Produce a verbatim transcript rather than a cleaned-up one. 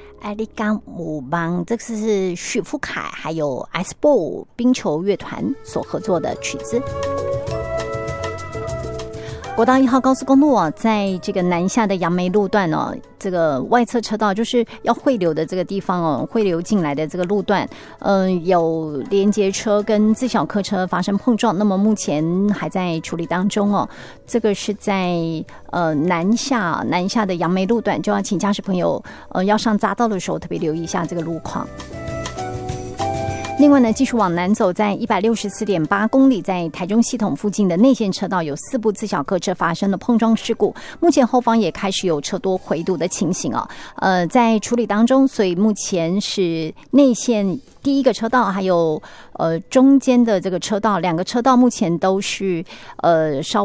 艾利冈姆邦，这是许富凯还有 Ice Ball 冰球乐团所合作的曲子。国道一号高速公路啊，在这个南下的杨梅路段哦，这个外侧车道就是要汇流的这个地方哦，汇流进来的这个路段，嗯、呃，有连接车跟自小客车发生碰撞，那么目前还在处理当中哦。这个是在呃南下南下的杨梅路段，就要请驾驶朋友呃要上匝道的时候特别留意一下这个路况。另外呢，继续往南走，在一百六十四点八公里，在台中系统附近的内线车道有四部自小客车发生了碰撞事故，目前后方也开始有车多回堵的情形哦，呃，在处理当中，所以目前是内线第一个车道还有呃中间的这个车道，两个车道目前都是呃稍